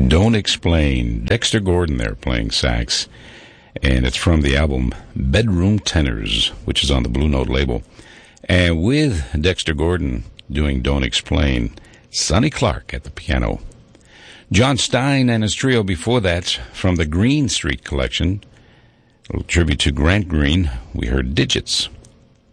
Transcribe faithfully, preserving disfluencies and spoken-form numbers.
Don't Explain. Dexter Gordon there playing sax. And it's from the album Bedroom Tenors, which is on the Blue Note label. And with Dexter Gordon doing Don't Explain, Sonny Clark at the piano. John Stein and his trio before that from the Green Street collection. A little tribute to Grant Green. We heard Digits.